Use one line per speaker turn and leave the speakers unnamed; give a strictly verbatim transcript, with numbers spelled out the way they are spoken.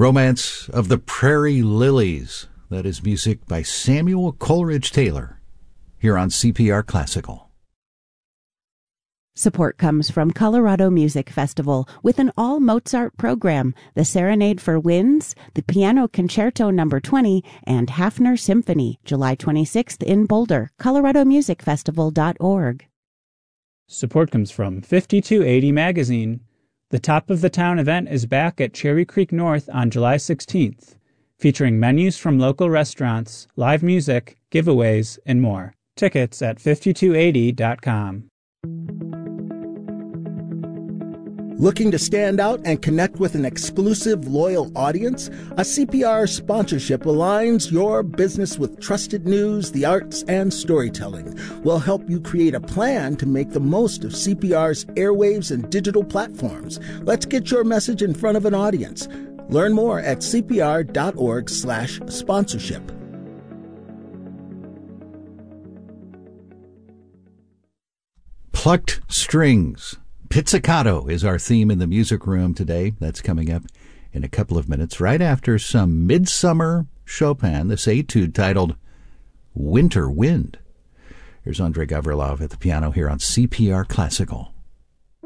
Romance of the Prairie Lilies. That is music by Samuel Coleridge Taylor here on C P R Classical.
Support comes from Colorado Music Festival with an all-Mozart program, the Serenade for Winds, the Piano Concerto number twenty, and Hafner Symphony, July twenty-sixth in Boulder, colorado music festival dot org.
Support comes from fifty-two eighty Magazine. The Top of the Town event is back at Cherry Creek North on July sixteenth, featuring menus from local restaurants, live music, giveaways, and more. Tickets at fifty-two eighty dot com.
Looking to stand out and connect with an exclusive, loyal audience? A C P R sponsorship aligns your business with trusted news, the arts, and storytelling. We'll help you create a plan to make the most of C P R's airwaves and digital platforms. Let's get your message in front of an audience. Learn more at c p r dot org slash sponsorship.
Plucked Strings. Pizzicato is our theme in the music room today. That's coming up in a couple of minutes, right after some Midsummer Chopin, this etude titled Winter Wind. Here's Andrei Gavrilov at the piano here on C P R Classical.